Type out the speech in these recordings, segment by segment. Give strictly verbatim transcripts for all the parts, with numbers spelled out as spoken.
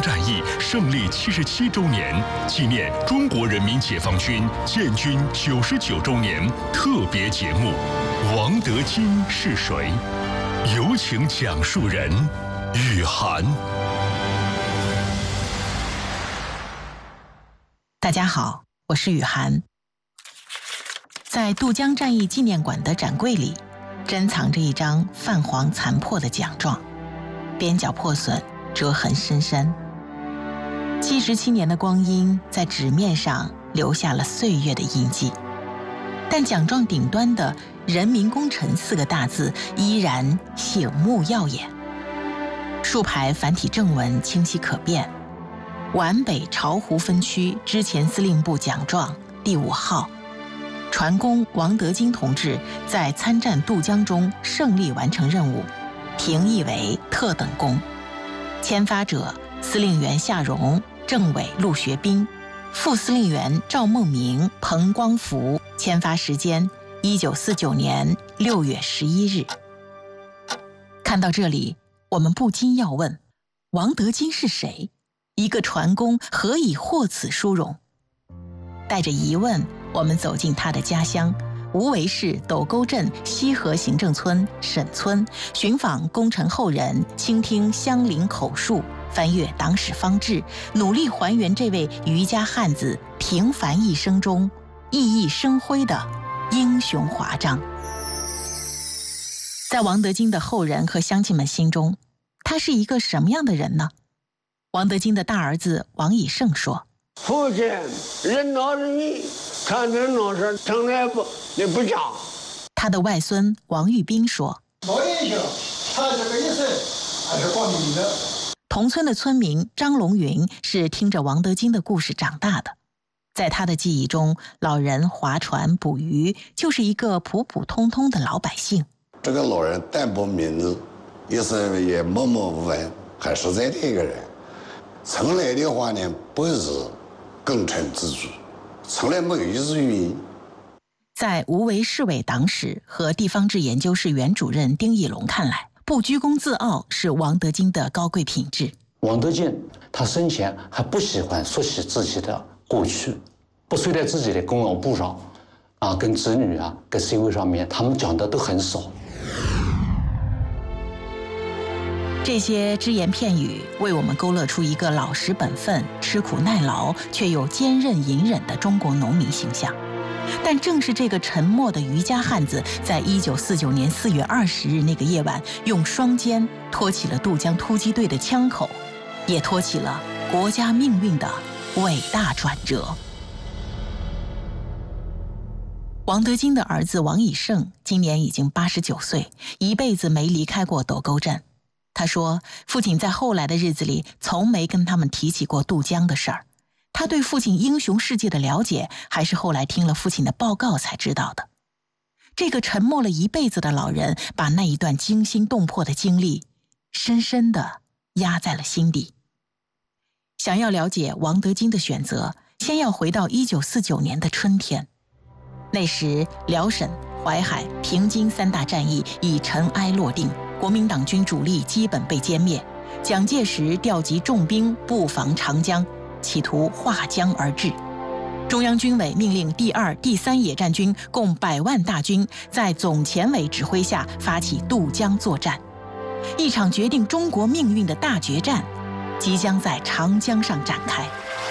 战役胜利七十七周年，纪念中国人民解放军建军九十九周年特别节目《王德金是谁》，有请讲述人雨涵。 大家好，我是雨涵。在渡江战役纪念馆的展柜里，珍藏着一张泛黄残破的奖状，边角破损，折痕深深。七十七年的光阴在纸面上留下了岁月的印记，但奖状顶端的“人民功臣”四个大字依然醒目耀眼。竖排繁体正文清晰可辨，皖北巢湖分区之前司令部奖状第五号，传功王德金同志在参战渡江中胜利完成任务，评议为特等功。签发者司令员夏荣、政委陆学斌，副司令员赵梦明、彭光福。签发时间一九四九年六月十一日。看到这里，我们不禁要问：王德金是谁？一个船工何以获此殊荣？带着疑问，我们走进他的家乡无为市斗沟镇西河行政村沈村，寻访功臣后人，倾听乡邻口述，翻阅党史方志，努力还原这位渔家汉子平凡一生中熠熠生辉的英雄华章。在王德金的后人和乡亲们心中，他是一个什么样的人呢？王德金的大儿子王以胜说： 父亲任劳任怨，看着老师从来不也不讲。 他的外孙王玉斌说： 老英雄，他这个一生还是光明的。 同村的村民张龙云是听着王德金的故事长大的，在他的记忆中，老人划船捕鱼就是一个普普通通的老百姓。 这个老人淡泊名利，也是也默默无闻，很实在的一个人。从来的话呢，不是功成之主，从来没有一次原因。 在无为市委党史和地方志研究室原主任丁义龙看来，不居功自傲是王德金的高贵品质。 王德金他生前还不喜欢说起自己的过去，不睡在自己的功劳簿上啊，跟子女啊，跟社会上面他们讲的都很少。 这些只言片语为我们勾勒出一个老实本分、吃苦耐劳却又坚韧隐忍的中国农民形象。但正是这个沉默的渔家汉子，在一九四九年四月二十日那个夜晚，用双肩托起了渡江突击队的枪口，也托起了国家命运的伟大转折。王德金的儿子王以胜今年已经八十九岁，一辈子没离开过斗沟镇。他说，父亲在后来的日子里从没跟他们提起过渡江的事儿。他对父亲英雄事迹的了解，还是后来听了父亲的报告才知道的。这个沉默了一辈子的老人，把那一段惊心动魄的经历，深深地压在了心底。想要了解王德金的选择，先要回到一九四九年的春天。那时，辽沈、淮海、平津三大战役已尘埃落定，国民党军主力基本被歼灭。蒋介石调集重兵布防长江，企图划江而治。中央军委命令第二、第三野战军共百万大军，在总前委指挥下发起渡江作战。一场决定中国命运的大决战，即将在长江上展开。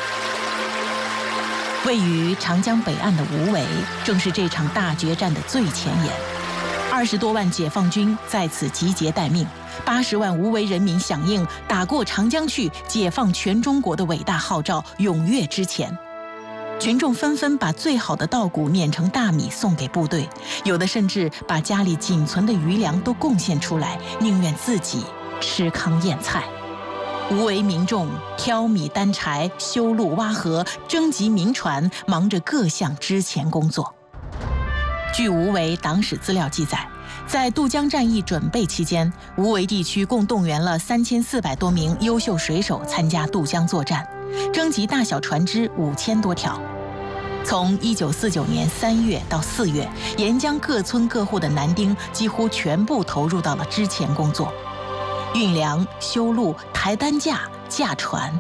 位于长江北岸的无为，正是这场大决战的最前沿。二十多万解放军在此集结待命，八十万无为人民响应“打过长江去，解放全中国”的伟大号召，踊跃之前。群众纷纷把最好的稻谷碾成大米送给部队，有的甚至把家里仅存的余粮都贡献出来，宁愿自己吃糠咽菜。无为民众挑米担柴，修路挖河，征集民船，忙着各项支前工作。据无为党史资料记载，在渡江战役准备期间，无为地区共动员了三千四百多名优秀水手参加渡江作战，征集大小船只五千多条。从一九四九年三月到四月，沿江各村各户的男丁几乎全部投入到了支前工作，运粮、修路、抬担架、架船。